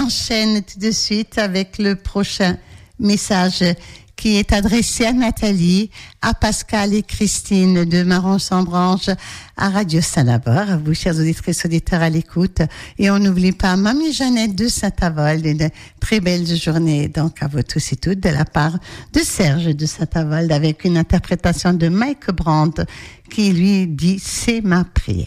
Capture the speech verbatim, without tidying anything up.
enchaîne tout de suite avec le prochain message qui est adressé à Nathalie, à Pascal et Christine de Marron-sans-Branche, à Radio Saint-Labor, à vous, chers auditrices, auditeurs à l'écoute. Et on n'oublie pas Mamie Jeannette de Saint-Avold, une très belle journée, donc, à vous tous et toutes, de la part de Serge de Saint-Avold, avec une interprétation de Mike Brandt, qui lui dit « C'est ma prière ».